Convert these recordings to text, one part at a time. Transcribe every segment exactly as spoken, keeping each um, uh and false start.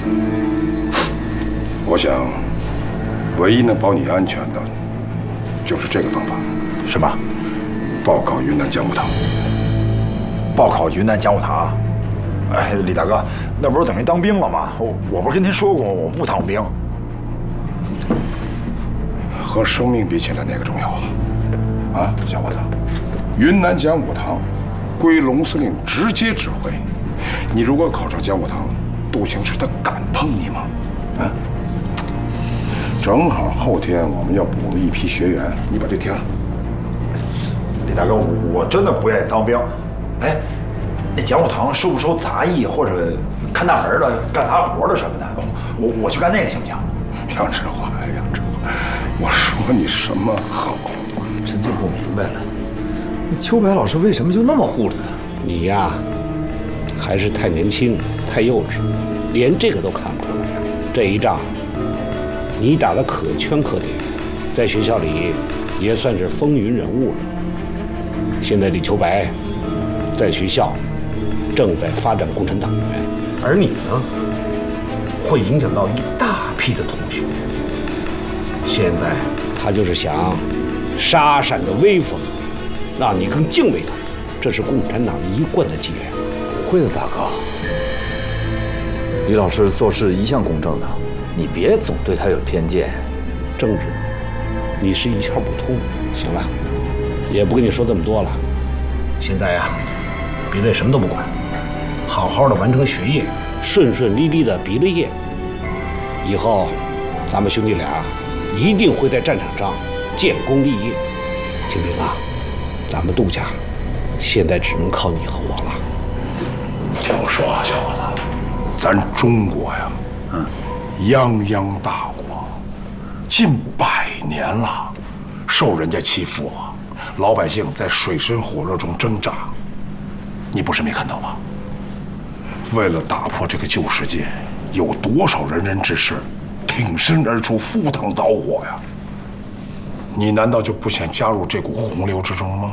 我想，唯一能保你安全的，就是这个方法。 什么？ 报考云南讲武堂。 报考云南讲武堂？哎，李大哥，那不是等于当兵了吗？我我不是跟您说过我不当兵。 和生命比起来，哪个重要啊？啊，小伙子，云南讲武堂归龙司令直接指挥。你如果考上讲武堂，杜兴师他敢碰你吗？啊？正好后天我们要补了一批学员，你把这填了。 李大哥，我真的不愿意当兵。哎，那讲武堂收不收杂役或者看大门的、干杂活的什么的？我我去干那个行不行？ 杨志华呀，杨志华，我说你什么好？ 真就不明白了，那秋白老师为什么就那么护着他？ 你呀，还是太年轻、太幼稚，连这个都看不出来。这一仗，你打得可圈可点，在学校里也算是风云人物了。现在李秋白在学校正在发展共产党员， 而你呢，会影响到一大批的同学。现在他就是想杀闪着威风，让你更敬畏他，这是共产党一贯的伎俩。 不会的，大哥。李老师做事一向公正的，你别总对他有偏见。 政治，你是一窍不通。行了，也不跟你说这么多了。现在呀，别的什么都不管，好好的完成学业，顺顺利利的毕了业。以后，咱们兄弟俩一定会在战场上建功立业。清平啊，咱们杜家现在只能靠你和我了。 听我说啊，小伙子，咱中国呀，嗯，泱泱大国，近百年了，受人家欺负啊，老百姓在水深火热中挣扎，你不是没看到吧？为了打破这个旧世界，有多少仁人志士挺身而出，赴汤蹈火呀？你难道就不想加入这股洪流之中吗？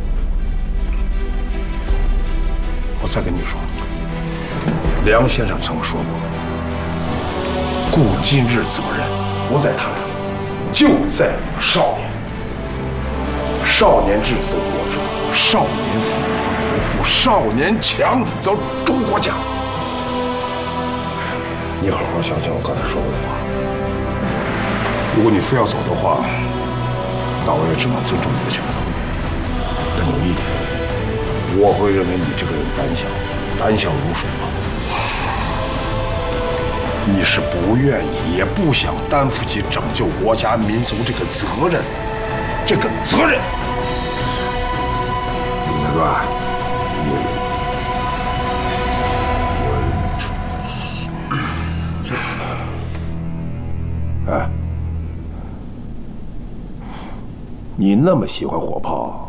我再跟你说，梁先生曾说过，故今日责任不在他人，就在少年。少年智则国智，少年富则国富，少年强则中国强。你好好想想我刚才说过的话。如果你非要走的话，那我也只能尊重你的选择。但有一点，我会认为你这个人胆小，胆小如鼠。你是不愿意，也不想担负起拯救国家民族这个责任，这个责任。 李大哥，我我，哎，你那么喜欢火炮，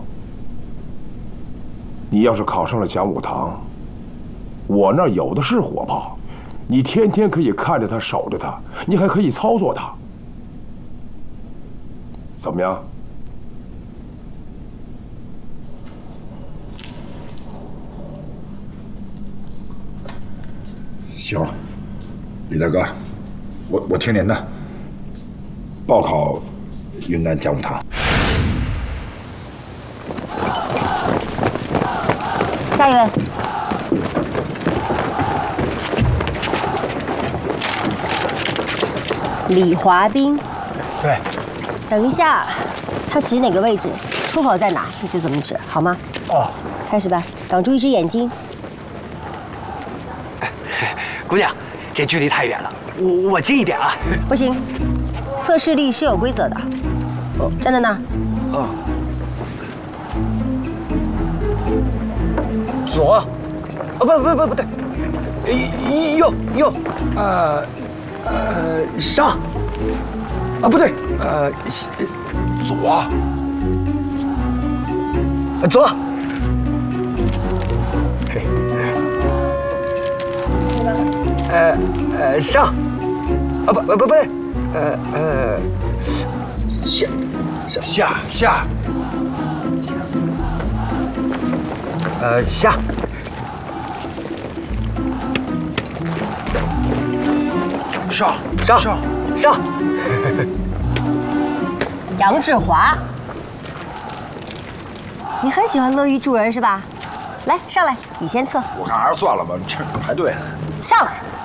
你要是考上了讲武堂，我那儿有的是火炮。你天天可以看着它，守着它，你还可以操作它，怎么样？ 行，李大哥，我我听您的，报考云南讲武堂。 下一位。李华斌， 对， 等一下，他指哪个位置，出口在哪，你就怎么指，好吗？ 哦， 开始吧，挡住一只眼睛。 姑娘，这距离太远了，我我近一点啊。 不行，测视力是有规则的。哦，站在那儿。 哦。左，啊不不不不对，右右，呃。呃，上，啊不对，呃， 左， 左，嘿，呃呃上，啊不不不不对，呃呃下下下， 呃下。 上上上上。 杨志华，你很喜欢乐于助人是吧？来，上来，你先测。 我看还是算了吧，这排队。 上来。